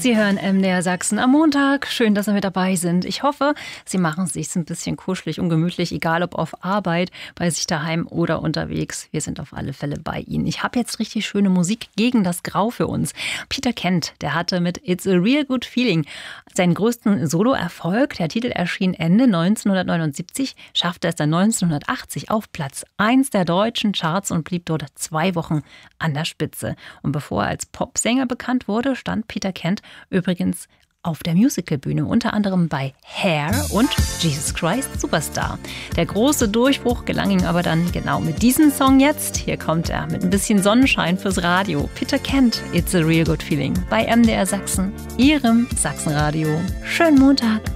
Sie hören MDR Sachsen am Montag. Schön, dass Sie mit dabei sind. Ich hoffe, Sie machen es sich ein bisschen kuschelig und gemütlich, egal ob auf Arbeit, bei sich daheim oder unterwegs. Wir sind auf alle Fälle bei Ihnen. Ich habe jetzt richtig schöne Musik gegen das Grau für uns. Peter Kent, der hatte mit It's a Real Good Feeling seinen größten Solo-Erfolg. Der Titel erschien Ende 1979, schaffte es dann 1980 auf Platz 1 der deutschen Charts und blieb dort 2 Wochen an der Spitze. Und bevor er als Popsänger bekannt wurde, stand Peter Kent übrigens auf der Musicalbühne, unter anderem bei Hair und Jesus Christ Superstar. Der große Durchbruch gelang ihm aber dann genau mit diesem Song jetzt. Hier kommt er mit ein bisschen Sonnenschein fürs Radio. Peter Kent, It's a Real Good Feeling bei MDR Sachsen, Ihrem Sachsenradio. Schönen Montag.